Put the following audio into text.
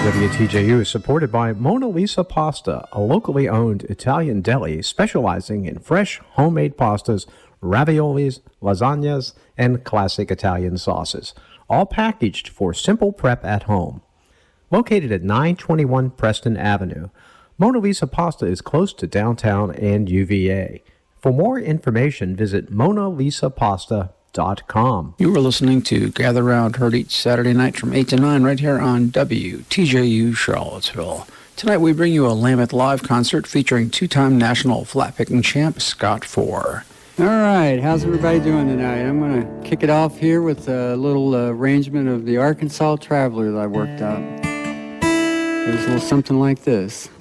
WTJU is supported by Mona Lisa Pasta, a locally owned Italian deli specializing in fresh homemade pastas, raviolis, lasagnas, and classic Italian sauces, all packaged for simple prep at home. Located at 921 Preston Avenue, Mona Lisa Pasta is close to downtown and UVA. For more information, visit monalisapasta.com. You were listening to Gather Round, heard each Saturday night from 8 to 9 right here on WTJU Charlottesville. Tonight we bring you a Lameth Live concert featuring two-time national flat-picking champ Scott Four. All right, how's everybody doing tonight? I'm going to kick it off here with a little arrangement of the Arkansas Traveler that I worked out. It was a little something like this.